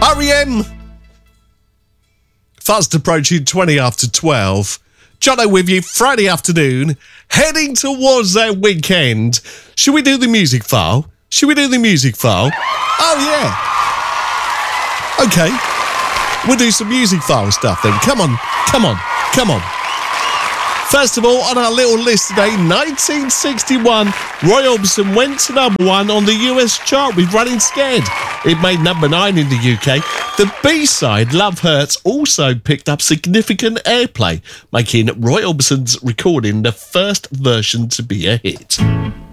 R.E.M. Fast approaching 20 after 12. Jono with you, Friday afternoon, heading towards that weekend. Should we do the music file? Oh, yeah. Okay. We'll do some music file stuff then. Come on. First of all, on our little list today, 1961, Roy Orbison went to number 1 on the US chart with Running Scared. It made number 9 in the UK. The B-side, Love Hurts, also picked up significant airplay, making Roy Orbison's recording the first version to be a hit.